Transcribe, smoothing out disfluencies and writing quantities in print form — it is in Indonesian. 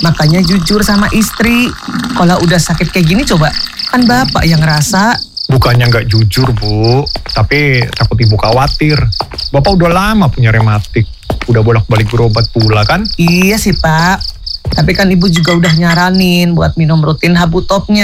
Makanya jujur sama istri. Kalau udah sakit kayak gini coba, kan bapak yang ngerasa. Bukannya nggak jujur, Bu. Tapi takut ibu khawatir. Bapak udah lama punya rematik. Udah bolak-balik berobat pula kan? Iya sih Pak. Tapi kan ibu juga udah nyaranin buat minum rutin habutopnya.